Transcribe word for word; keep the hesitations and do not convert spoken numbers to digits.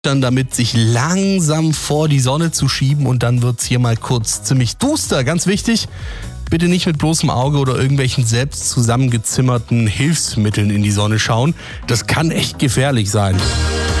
dann damit, sich langsam vor die Sonne zu schieben und dann wird's hier mal kurz ziemlich duster. Ganz wichtig, bitte nicht mit bloßem Auge oder irgendwelchen selbst zusammengezimmerten Hilfsmitteln in die Sonne schauen. Das kann echt gefährlich sein.